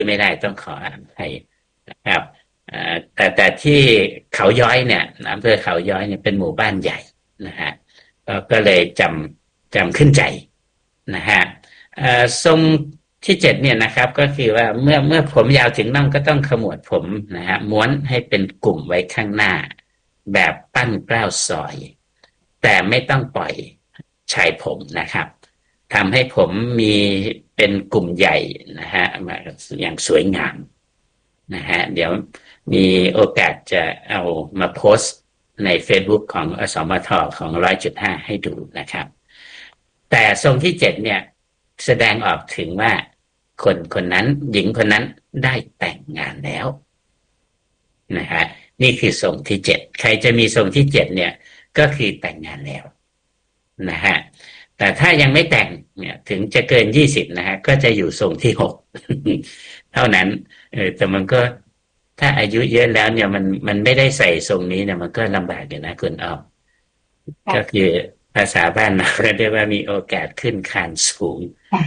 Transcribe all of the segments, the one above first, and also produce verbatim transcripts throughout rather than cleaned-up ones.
ไม่ได้ต้องขออภัยนะครับแต่แต่ที่เขาย้อยเนี่ยอำเภอเขาย้อยเนี่ยเป็นหมู่บ้านใหญ่นะฮะก็ก็เลยจำจำขึ้นใจนะฮะทรงที่เจ็ดเนี่ยนะครับก็คือว่าเมื่อเมื่อผมยาวถึงน่องก็ต้องขมวดผมนะฮะม้วนให้เป็นกลุ่มไว้ข้างหน้าแบบปั้นเกล้าซอยแต่ไม่ต้องปล่อยชายผมนะครับทำให้ผมมีเป็นกลุ่มใหญ่นะฮะมาอย่างสวยงามนะฮะเดี๋ยวมีโอกาสจะเอามาโพสต์ใน Facebook ของอสมทของ หนึ่งร้อยจุดห้า ให้ดูนะครับแต่ทรงที่เจ็ดเนี่ยแสดงออกถึงว่าคนคนนั้นหญิงคนนั้นได้แต่งงานแล้วนะฮะนี่คือทรงที่เจ็ดใครจะมีทรงที่เจ็ดเนี่ยก็คือแต่งงานแล้วนะฮะแต่ถ้ายังไม่แต่งเนี่ยถึงจะเกินยี่สิบนะฮะก็จะอยู่ทรงที่หกเท่านั้นเออแต่มันก็ถ้าอายุเยอะแล้วเนี่ยมันมันไม่ได้ใส่ทรงนี้เนี่ยมันก็ลำบากอยู่นะคุณอ้อมก็คือภาษาบ้านเราเรียกว่ามีโอกาสขึ้นคานสูง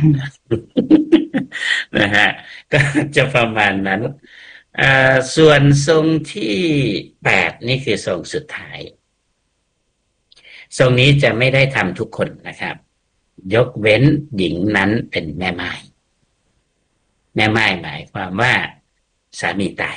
นะฮะก็จะประมาณนั้นอ่าส่วนทรงที่แปดนี่คือทรงสุดท้ายทรงนี้จะไม่ได้ทำทุกคนนะครับยกเว้นหญิงนั้นเป็นแม่ไม้แม่ไม้หมายความว่าสามีตาย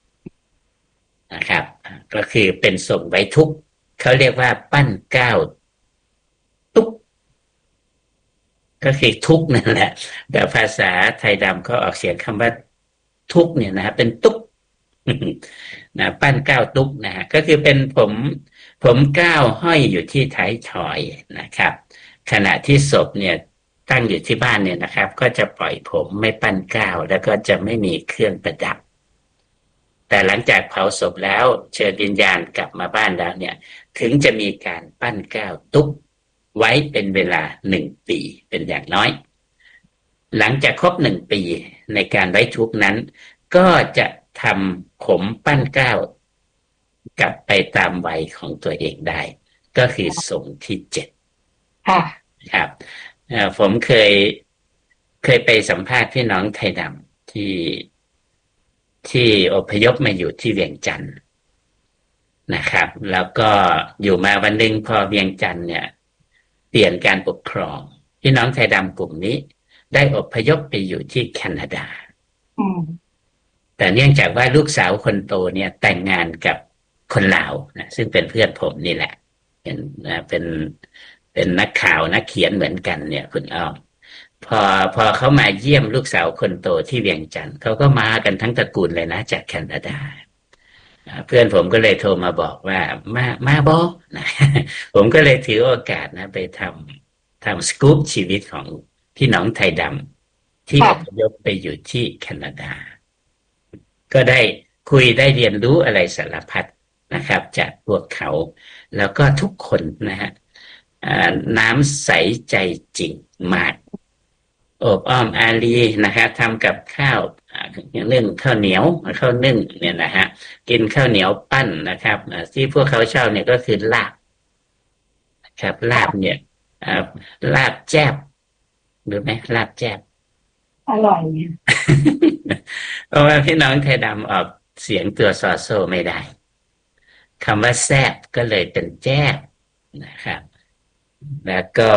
นะครับก็คือเป็นทรงไว้ทุกข์เขาเรียกว่าปั้นเกล้าทุกข์ก็คือทุกข์นั่นแหละแต่ภาษาไทยดำก็ออกเสียงคำว่าทุกข์เนี่ยนะฮะเป็นตุ๊กนะปั้นเกล้าตุ๊กนะฮะก็คือเป็นผมผมเกล้าห้อยอยู่ที่ท้ายทอยนะครับขณะที่ศพเนี่ยตั้งอยู่ที่บ้านเนี่ยนะครับก็จะปล่อยผมไม่ปั้นเกล้าแล้วก็จะไม่มีเครื่องประดับแต่หลังจากเผาศพแล้วเชิญวิญญาณกลับมาบ้านแล้วเนี่ยถึงจะมีการปั้นเกล้าตุ๊กไว้เป็นเวลาหนึ่งปีเป็นอย่างน้อยหลังจากครบหนึ่งปีในการไว้ทุกข์นั้นก็จะทำผมปั้นเกล้ากลับไปตามวัยของตัวเองได้ก็คือทรงที่เจ็ดค่ะครับผมเคยเคยไปสัมภาษณ์พี่น้องไทยดำที่ที่อพยพมาอยู่ที่เวียงจันทร์นะครับแล้วก็อยู่มาวันหนึ่งพอเวียงจันทร์เนี่ยเปลี่ยนการปกครองพี่น้องไทยดำกลุ่มนี้ได้อพยพไปอยู่ที่แคนาดาแต่เนื่องจากว่าลูกสาวคนโตเนี่ยแต่งงานกับคนลาวนะซึ่งเป็นเพื่อนผมนี่แหละเป็นนะเป็นเป็นนักข่าวนักเขียนเหมือนกันเนี่ยคุณอ้อมพอพอเขามาเยี่ยมลูกสาวคนโตที่เวียงจันทร์เขาก็มากันทั้งตระกูลเลยนะจากแคนาดาเพื่อนผมก็เลยโทรมาบอกว่ามามาบอนะผมก็เลยถือโอกาสนะไปทำทำสกู๊ปชีวิตของพี่น้องไทยดำที่อพยพไปอยู่ที่แคนาดาก็ได้คุยได้เรียนรู้อะไรสารพัดนะครับจากพวกเขาแล้วก็ทุกคนนะฮะน้ำใสใจจริงมากอบอ้อมอารีนะฮะทำกับข้าวนึ่งข้าวเหนียวข้าวนึ่งเนี่ยนะฮะกินข้าวเหนียวปั้นนะครับที่พวกเขาชอบเนี่ยก็คือลาบนะครับลาบเนี่ยลาบแจ๊บรู้ไหมลาบแจ๊บอร่อยเนี่ยเพราะว่าพี่น้องไทยดำออกเสียงตัวซอโซไม่ได้คำว่าแซบก็เลยเป็นแจ๊บนะครับแล้วก็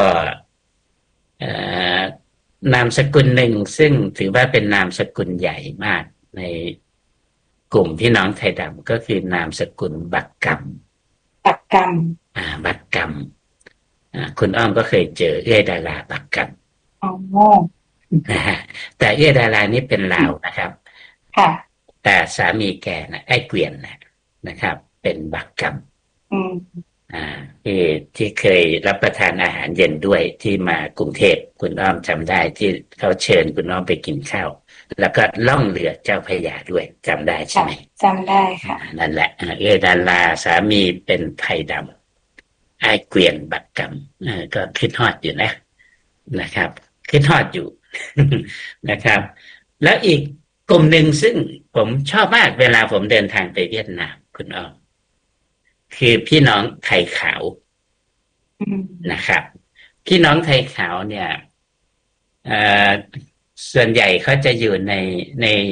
นามสกุลหนึ่งซึ่งถือว่าเป็นนามสกุลใหญ่มากในกลุ่มพี่น้องไทยดำก็คือนามสกุลบักกำบักกำอ่าบักกำอ่าคุณอ้อมก็เคยเจอเอื้อยดาราบักกำอ๋อแต่เอื้อยดารานี่เป็นลาวนะครับค่ะแต่สามีแกนะไอ้เกวียนนะนะครับเป็นบักกำอืมอ่าที่ที่เคยรับประทานอาหารเย็นด้วยที่มากรุงเทพคุณอ้อมจำได้ที่เขาเชิญคุณอ้อมไปกินข้าวแล้วก็ล่องเรือเจ้าพระยาด้วยจำได้ใช่ไหมจำได้ค่ะนั่นแหละเออดาราสามีเป็นไทยดำไอ้เกวียนบักกำก็คิดฮอดอยู่นะนะครับคิดฮอดอยู่นะครับแล้วอีกกลุ่มหนึ่งซึ่งผมชอบมากเวลาผมเดินทางไปเวียดนามคุณอ้อมคือพี่น้องไทยขาวนะครับพี่น้องไทยขาวเนี่ยส่วนใหญ่เขาจะอยู่ในใน